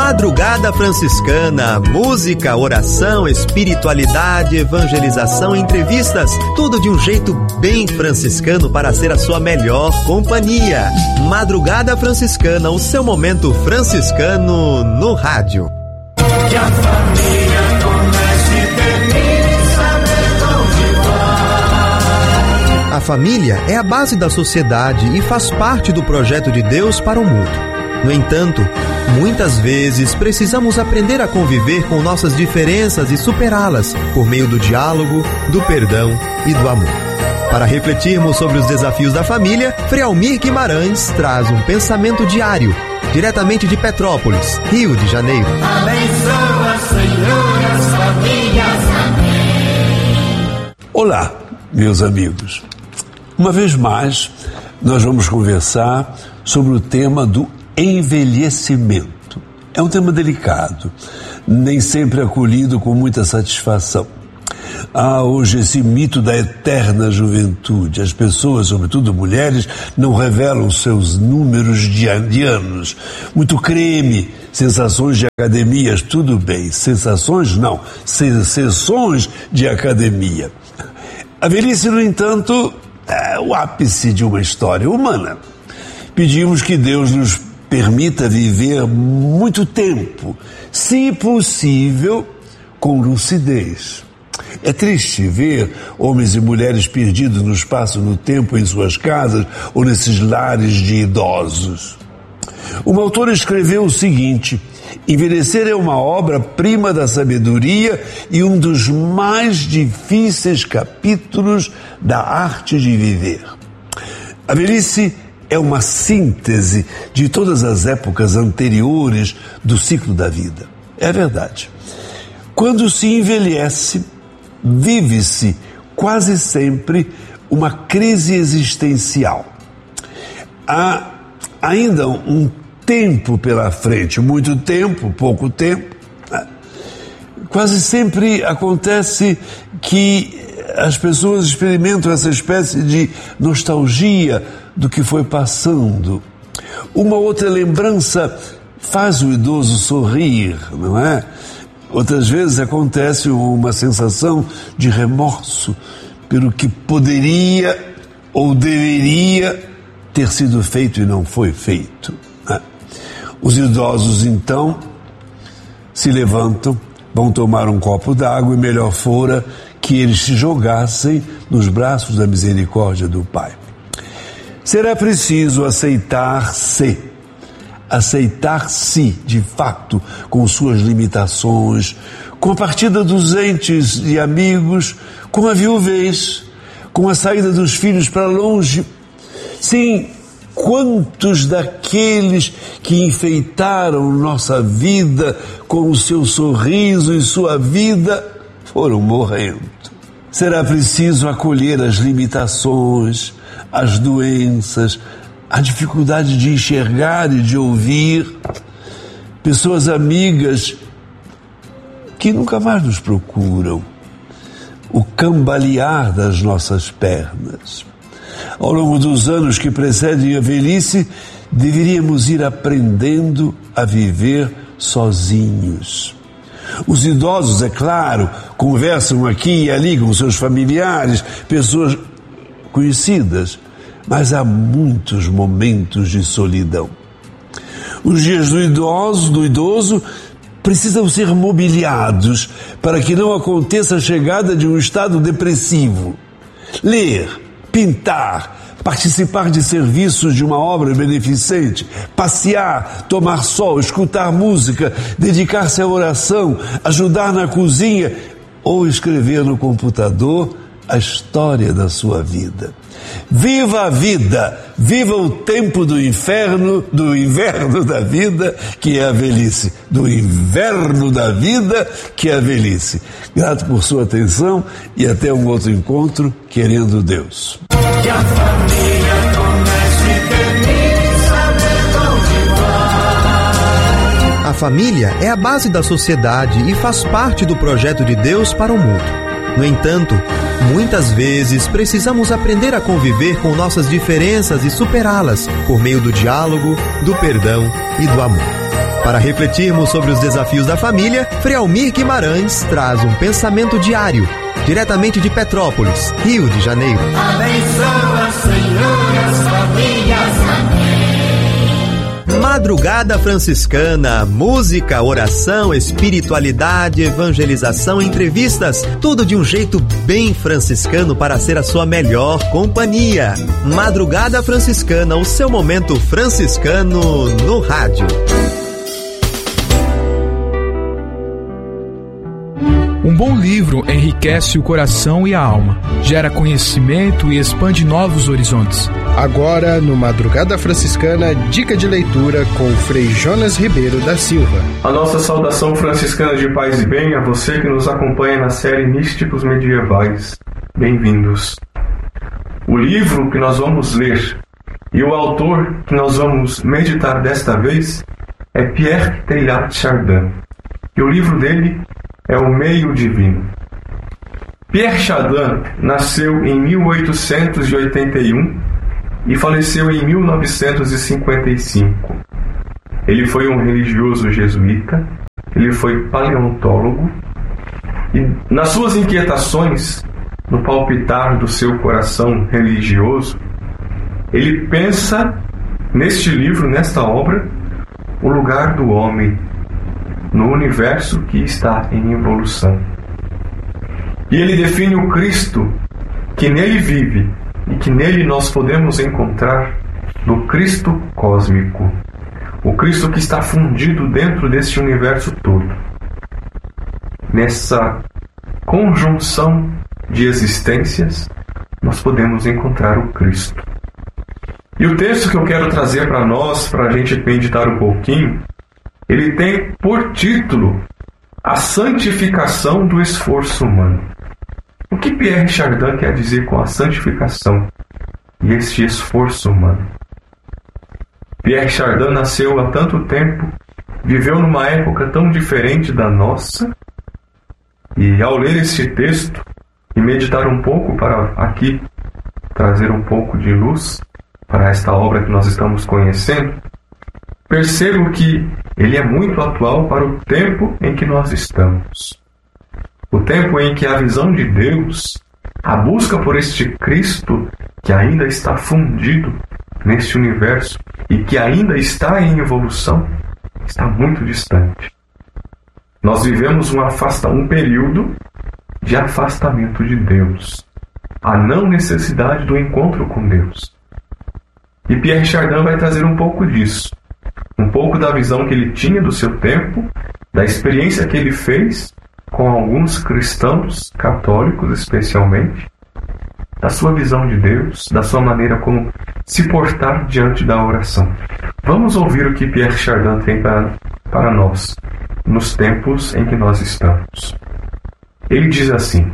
Madrugada Franciscana, música, oração, espiritualidade, evangelização, entrevistas, tudo de um jeito bem franciscano para ser a sua melhor companhia. Madrugada Franciscana, o seu momento franciscano no rádio. Que a família comece e termine, saber onde vai. A família é a base da sociedade e faz parte do projeto de Deus para o mundo. No entanto, muitas vezes precisamos aprender a conviver com nossas diferenças e superá-las por meio do diálogo, do perdão e do amor. Para refletirmos sobre os desafios da família, Frei Almir Guimarães traz um pensamento diário, diretamente de Petrópolis, Rio de Janeiro. Abençoa, Senhor, as famílias. Amém. Olá, meus amigos. Uma vez mais, nós vamos conversar sobre o tema do envelhecimento. É um tema delicado, nem sempre acolhido com muita satisfação. Há hoje esse mito da eterna juventude. As pessoas, sobretudo mulheres, não revelam seus números de anos. Muito creme, sensações de academias, tudo bem. Sensações não, sessões de academia. A velhice, no entanto, é o ápice de uma história humana. Pedimos que Deus nos permita viver muito tempo, se possível, com lucidez. É triste ver homens e mulheres perdidos no espaço e no tempo em suas casas ou nesses lares de idosos. Uma autora escreveu o seguinte: envelhecer é uma obra-prima da sabedoria e um dos mais difíceis capítulos da arte de viver. A velhice é uma síntese de todas as épocas anteriores do ciclo da vida. É verdade. Quando se envelhece, vive-se quase sempre uma crise existencial. Há ainda um tempo pela frente, muito tempo, pouco tempo. Quase sempre acontece que as pessoas experimentam essa espécie de nostalgia do que foi passando. Uma outra lembrança faz o idoso sorrir, não é? Outras vezes acontece uma sensação de remorso pelo que poderia ou deveria ter sido feito e não foi feito. Os idosos, então, se levantam, vão tomar um copo d'água e melhor fora que eles se jogassem nos braços da misericórdia do Pai. Será preciso aceitar-se, de fato, com suas limitações, com a partida dos entes e amigos, com a viuvez, com a saída dos filhos para longe. Sim, quantos daqueles que enfeitaram nossa vida com o seu sorriso e sua vida foram morrendo. Será preciso acolher as limitações, as doenças, a dificuldade de enxergar e de ouvir, pessoas amigas que nunca mais nos procuram, o cambalear das nossas pernas. Ao longo dos anos que precedem a velhice, deveríamos ir aprendendo a viver sozinhos. Os idosos, é claro, conversam aqui e ali com seus familiares, pessoas conhecidas, mas há muitos momentos de solidão. Os dias do idoso precisam ser mobiliados para que não aconteça a chegada de um estado depressivo. Ler, pintar, participar de serviços de uma obra beneficente, passear, tomar sol, escutar música, dedicar-se à oração, ajudar na cozinha ou escrever no computador a história da sua vida. Viva a vida, viva o tempo do inverno da vida, que é a velhice, do inverno da vida, que é a velhice. Grato por sua atenção e até um outro encontro, querendo Deus. Que a família comece e termine, saber onde vai. A família é a base da sociedade e faz parte do projeto de Deus para o mundo. No entanto, muitas vezes precisamos aprender a conviver com nossas diferenças e superá-las por meio do diálogo, do perdão e do amor. Para refletirmos sobre os desafios da família, Frei Almir Guimarães traz um pensamento diário, diretamente de Petrópolis, Rio de Janeiro. Abençoa, Senhor, as famílias. Amém. Madrugada Franciscana, música, oração, espiritualidade, evangelização, entrevistas, tudo de um jeito bem franciscano para ser a sua melhor companhia. Madrugada Franciscana, o seu momento franciscano no rádio. Um bom livro enriquece o coração e a alma, gera conhecimento e expande novos horizontes. Agora, no Madrugada Franciscana, dica de leitura com o Frei Jonas Ribeiro da Silva. A nossa saudação franciscana de paz e bem a você que nos acompanha na série Místicos Medievais. Bem-vindos. O livro que nós vamos ler e o autor que nós vamos meditar desta vez é Pierre Teilhard Chardin. E o livro dele é O Meio Divino. Pierre Chardin nasceu em 1881 e faleceu em 1955. Ele foi um religioso jesuíta, ele foi paleontólogo e nas suas inquietações, no palpitar do seu coração religioso, ele pensa neste livro, nesta obra, o lugar do homem no universo que está em evolução. E ele define o Cristo que nele vive e que nele nós podemos encontrar no Cristo cósmico, o Cristo que está fundido dentro deste universo todo. Nessa conjunção de existências, nós podemos encontrar o Cristo. E o texto que eu quero trazer para nós, para a gente meditar um pouquinho, ele tem por título A Santificação do Esforço Humano. O que Pierre Chardin quer dizer com a santificação e este esforço humano? Pierre Chardin nasceu há tanto tempo, viveu numa época tão diferente da nossa, e ao ler este texto e meditar um pouco para aqui trazer um pouco de luz para esta obra que nós estamos conhecendo, percebo que ele é muito atual para o tempo em que nós estamos. O tempo em que a visão de Deus, a busca por este Cristo que ainda está fundido neste universo e que ainda está em evolução, está muito distante. Nós vivemos um período de afastamento de Deus, a não necessidade do encontro com Deus. E Pierre Chardin vai trazer um pouco disso, um pouco da visão que ele tinha do seu tempo, da experiência que ele fez com alguns cristãos católicos especialmente, da sua visão de Deus, da sua maneira como se portar diante da oração. Vamos ouvir o que Pierre Chardin tem para nós, nos tempos em que nós estamos. Ele diz assim: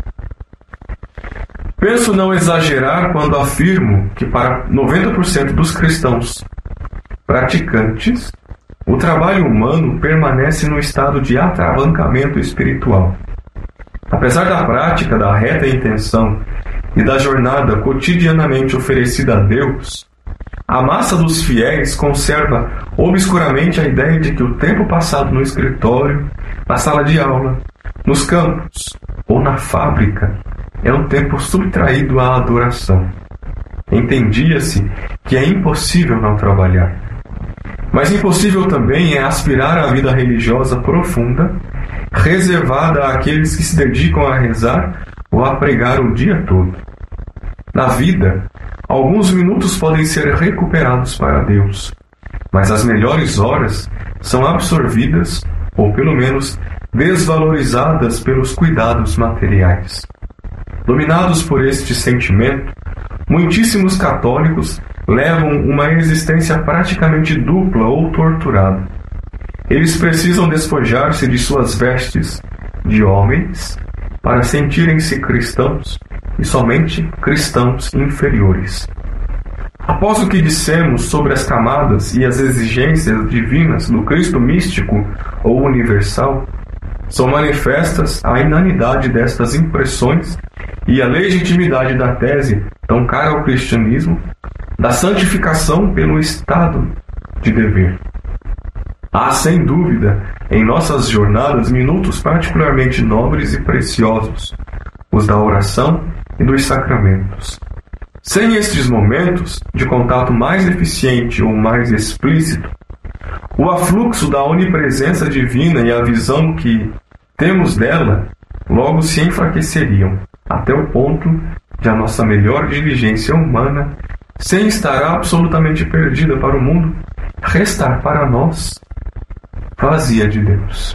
penso não exagerar quando afirmo que para 90% dos cristãos praticantes, o trabalho humano permanece no estado de atravancamento espiritual. Apesar da prática da reta intenção e da jornada cotidianamente oferecida a Deus, a massa dos fiéis conserva obscuramente a ideia de que o tempo passado no escritório, na sala de aula, nos campos ou na fábrica é um tempo subtraído à adoração. Entendia-se que é impossível não trabalhar. Mas impossível também é aspirar à vida religiosa profunda, reservada àqueles que se dedicam a rezar ou a pregar o dia todo. Na vida, alguns minutos podem ser recuperados para Deus, mas as melhores horas são absorvidas, ou pelo menos desvalorizadas pelos cuidados materiais. Dominados por este sentimento, muitíssimos católicos levam uma existência praticamente dupla ou torturada. Eles precisam despojar-se de suas vestes de homens para sentirem-se cristãos e somente cristãos inferiores. Após o que dissemos sobre as camadas e as exigências divinas do Cristo místico ou universal, são manifestas a inanidade destas impressões e a legitimidade da tese tão cara ao cristianismo da santificação pelo estado de dever. Há, sem dúvida, em nossas jornadas minutos particularmente nobres e preciosos, os da oração e dos sacramentos. Sem estes momentos de contato mais eficiente ou mais explícito, o afluxo da onipresença divina e a visão que temos dela logo se enfraqueceriam, até o ponto de a nossa melhor diligência humana, sem estar absolutamente perdida para o mundo, restar para nós vazia de Deus.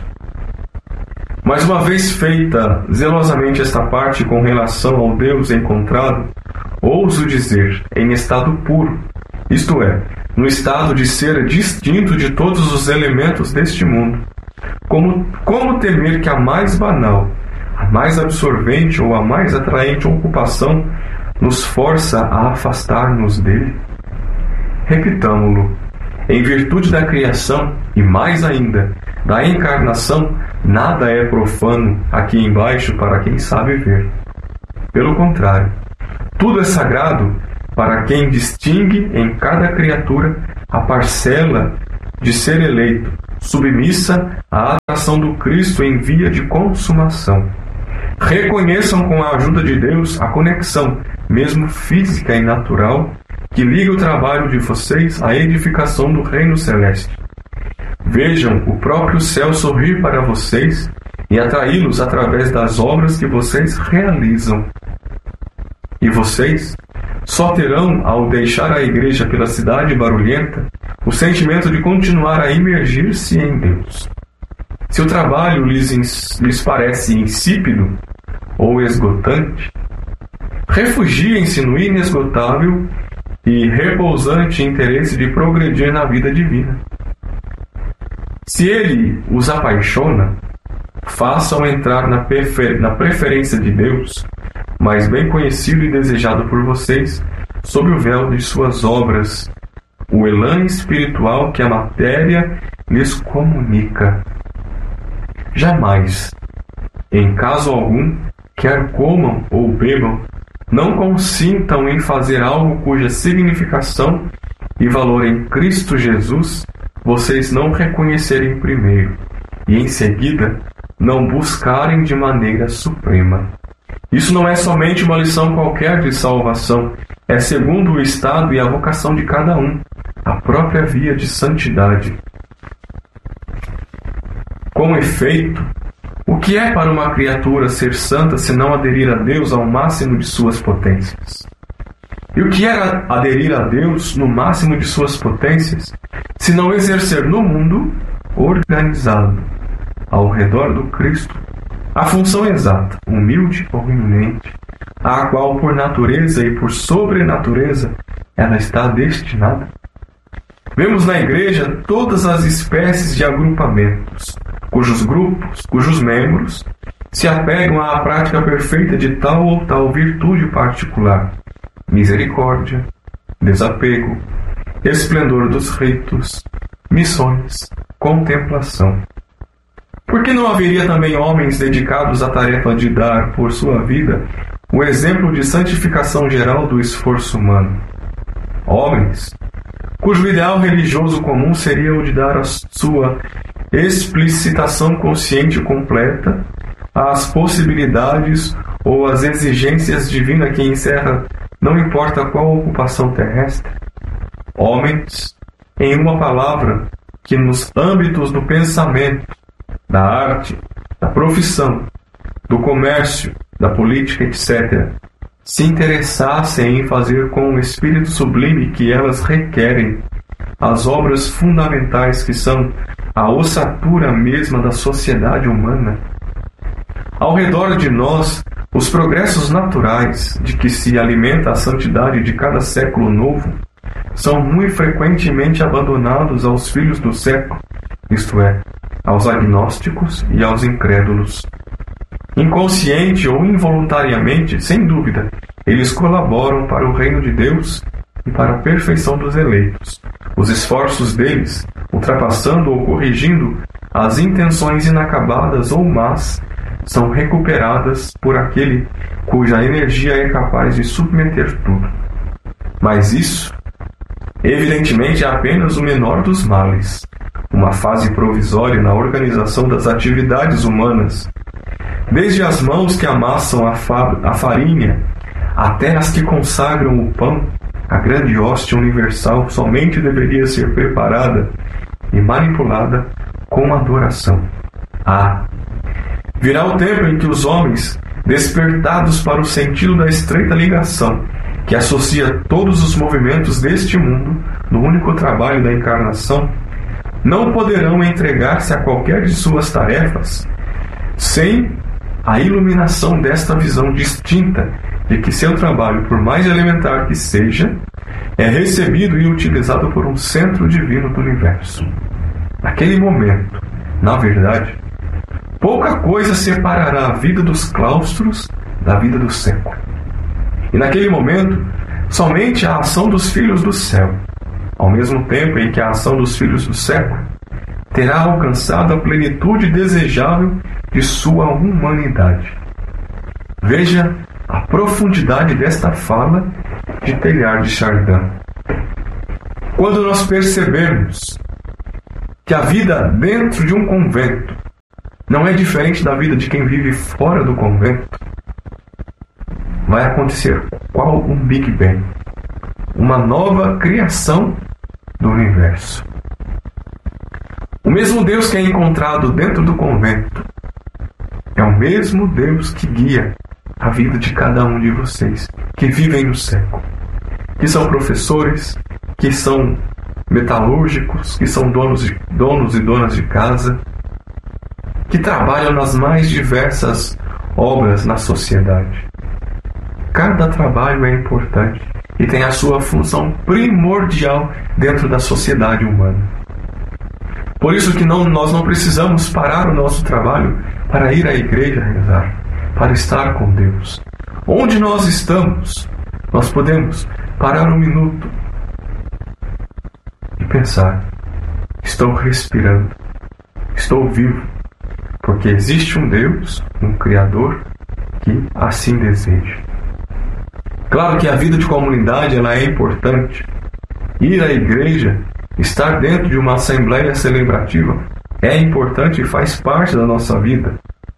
Mas uma vez feita zelosamente esta parte com relação ao Deus encontrado, ouso dizer, em estado puro, isto é, no estado de ser distinto de todos os elementos deste mundo, como temer que a mais banal, a mais absorvente ou a mais atraente ocupação nos força a afastar-nos dele? Repitamo-lo, em virtude da criação e mais ainda da encarnação, nada é profano aqui embaixo para quem sabe ver. Pelo contrário, tudo é sagrado para quem distingue em cada criatura a parcela de ser eleito, submissa à atração do Cristo em via de consumação. Reconheçam com a ajuda de Deus a conexão, mesmo física e natural, que liga o trabalho de vocês à edificação do reino celeste. Vejam o próprio céu sorrir para vocês e atraí-los através das obras que vocês realizam. E vocês só terão, ao deixar a igreja pela cidade barulhenta, o sentimento de continuar a imergir-se em Deus. Se o trabalho lhes parece insípido ou esgotante, refugiem-se no inesgotável e repousante interesse de progredir na vida divina. Se ele os apaixona, façam entrar na preferência de Deus, mas bem conhecido e desejado por vocês, sob o véu de suas obras, o elan espiritual que a matéria lhes comunica. Jamais, em caso algum, quer comam ou bebam, não consintam em fazer algo cuja significação e valor em Cristo Jesus vocês não reconhecerem primeiro, e em seguida não buscarem de maneira suprema. Isso não é somente uma lição qualquer de salvação, é segundo o estado e a vocação de cada um, a própria via de santidade. Com efeito, o que é para uma criatura ser santa se não aderir a Deus ao máximo de suas potências? E o que é aderir a Deus no máximo de suas potências se não exercer no mundo, organizado, ao redor do Cristo, a função exata, humilde ou eminente, à qual por natureza e por sobrenatureza ela está destinada? Vemos na Igreja todas as espécies de agrupamentos, cujos membros se apegam à prática perfeita de tal ou tal virtude particular: misericórdia, desapego, esplendor dos ritos, missões, contemplação. Por que não haveria também homens dedicados à tarefa de dar, por sua vida, o exemplo de santificação geral do esforço humano? Homens cujo ideal religioso comum seria o de dar a sua explicitação consciente e completa às possibilidades ou às exigências divinas que encerra não importa qual ocupação terrestre. Homens, em uma palavra, que nos âmbitos do pensamento, da arte, da profissão, do comércio, da política, etc., se interessassem em fazer com o espírito sublime que elas requerem as obras fundamentais que são a ossatura mesma da sociedade humana. Ao redor de nós, os progressos naturais de que se alimenta a santidade de cada século novo são muito frequentemente abandonados aos filhos do século, isto é, aos agnósticos e aos incrédulos. Inconsciente ou involuntariamente, sem dúvida, eles colaboram para o reino de Deus e para a perfeição dos eleitos. Os esforços deles, ultrapassando ou corrigindo as intenções inacabadas ou más, são recuperadas por aquele cuja energia é capaz de submeter tudo. Mas isso, evidentemente, é apenas o menor dos males. uma fase provisória na organização das atividades humanas. Desde as mãos que amassam a farinha até as que consagram o pão, a grande hóstia universal somente deveria ser preparada e manipulada com adoração. Virá o tempo em que os homens, despertados para o sentido da estreita ligação que associa todos os movimentos deste mundo no único trabalho da encarnação, não poderão entregar-se a qualquer de suas tarefas sem a iluminação desta visão distinta de que seu trabalho, por mais elementar que seja, é recebido e utilizado por um centro divino do universo. Naquele momento, na verdade, pouca coisa separará a vida dos claustros da vida do século. E naquele momento, somente a ação dos filhos do céu, ao mesmo tempo em que a ação dos filhos do século terá alcançado a plenitude desejável de sua humanidade. Veja a profundidade desta fala de Teilhard de Chardin. Quando nós percebemos que a vida dentro de um convento não é diferente da vida de quem vive fora do convento, vai acontecer qual um Big Bang, uma nova criação do universo. O mesmo Deus que é encontrado dentro do convento é o mesmo Deus que guia a vida de cada um de vocês que vivem no século, que são professores, que são metalúrgicos, que são donos e donas de casa, que trabalham nas mais diversas obras na sociedade. Cada trabalho é importante e tem a sua função primordial dentro da sociedade humana. Por isso que nós não precisamos parar o nosso trabalho para ir à igreja rezar, para estar com Deus. Onde nós estamos, nós podemos parar um minuto e pensar: estou respirando, estou vivo, porque existe um Deus, um Criador, que assim deseja. Claro que a vida de comunidade ela é importante. Ir à igreja, estar dentro de uma assembleia celebrativa é importante e faz parte da nossa vida.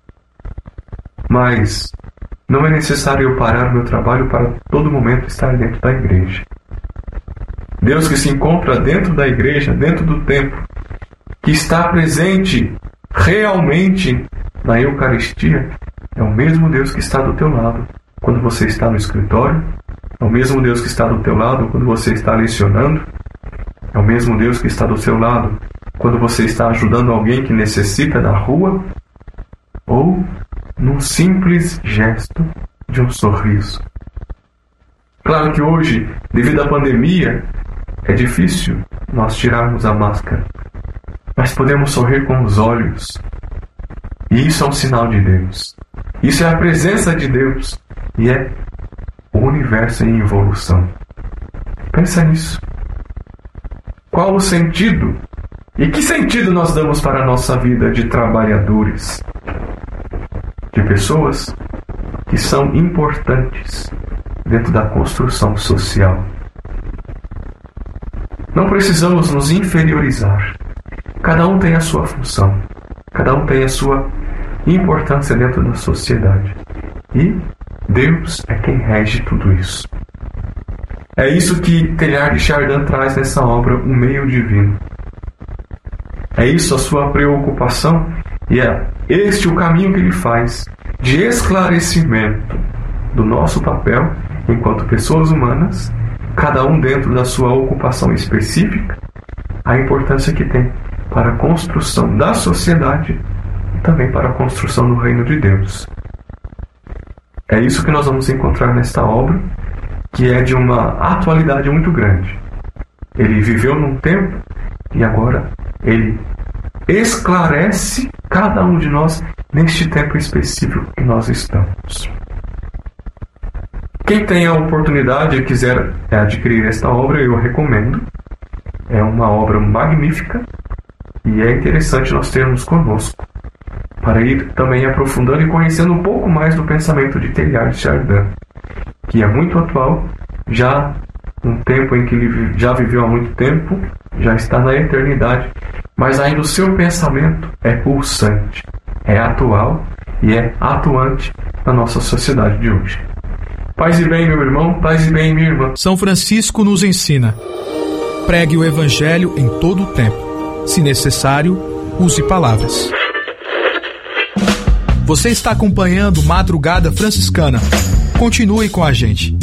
Mas não é necessário eu parar o meu trabalho para todo momento estar dentro da igreja. Deus que se encontra dentro da igreja, dentro do templo, que está presente realmente na Eucaristia, é o mesmo Deus que está do teu lado quando você está no escritório, é o mesmo Deus que está do teu lado quando você está lecionando, é o mesmo Deus que está do seu lado quando você está ajudando alguém que necessita na rua, ou num simples gesto de um sorriso. Claro que hoje, devido à pandemia, é difícil nós tirarmos a máscara, mas podemos sorrir com os olhos, e isso é um sinal de Deus. Isso é a presença de Deus e é o universo em evolução. Pensa nisso. Qual o sentido? E que sentido nós damos para a nossa vida de trabalhadores? De pessoas que são importantes dentro da construção social. Não precisamos nos inferiorizar. Cada um tem a sua função. Cada um tem a sua importância dentro da sociedade. E Deus é quem rege tudo isso. É isso que Teilhard de Chardin traz nessa obra, O Meio Divino. É isso a sua preocupação e é este o caminho que ele faz de esclarecimento do nosso papel enquanto pessoas humanas, cada um dentro da sua ocupação específica, a importância que tem para a construção da sociedade e também para a construção do reino de Deus. É isso que nós vamos encontrar nesta obra, que é de uma atualidade muito grande. Ele viveu num tempo e agora ele esclarece cada um de nós neste tempo específico que nós estamos. Quem tem a oportunidade e quiser adquirir esta obra, eu recomendo. É uma obra magnífica e é interessante nós termos conosco para ir também aprofundando e conhecendo um pouco mais do pensamento de Teilhard de Chardin, que é muito atual, já um tempo em que ele já viveu há muito tempo, já está na eternidade mas ainda o seu pensamento é pulsante, é atual e é atuante na nossa sociedade de hoje. Paz e bem, meu irmão, paz e bem, minha irmã. São Francisco nos ensina: pregue o Evangelho em todo o tempo. Se necessário, use palavras. Você está acompanhando Madrugada Franciscana. Continue com a gente.